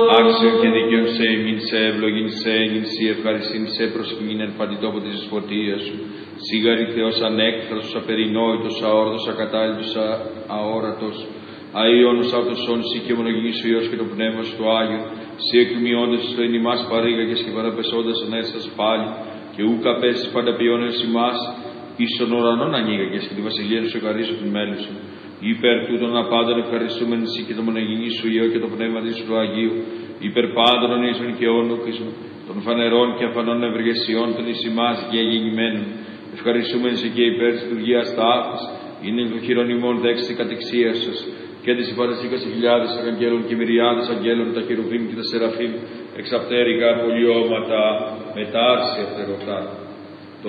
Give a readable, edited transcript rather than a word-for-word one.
Άξιο και δίκαιον σε εμήν σε ευλογήν σε ένιν σοι ευχαριστήν σε προσκυνήν εν παντιτόπο της φωτίας σου. Σίγαρη Θεός ανέκφραστος, απερινόητος, αόρδος, ακατάλληλος, αόρατος, αΐωνος αυτοσόν, σοι και μονογενής ο Υιός και το Πνεύμα σου το Άγιο, σοι εκμειώντας στο εν ημάς παρήγαγες και παραπεσόντας ανέστας πάλι, και ούκ απέσεις πανταποιώνες ημάς, εις των ουρανών ανοίγαγες και τη βασιλεία σου ευχαρίσω την μέλη σου. Υπέρ τούτων απάντων ευχαριστούμεν σοι και το μονογενή σου Υιό και το Πνεύμα σου του Αγίου, υπέρ πάντων ονίζων και όνοκισμων, των φανερών και αφανών ευεργεσιών των εις ημάς και γεννημένων. Ευχαριστούμεν σοι και υπέρ της λειτουργίας τάφης, είναι το χειρόν ημών δέξτη κατεξίας σας, και τις υπαρασίκας χιλιάδες αγγέλων και μυριάδες αγγέλων, τα χερουβίμ και τα σεραφείμ, εξαπτέρικα πολιώματα, μετάρσια φτερωτά.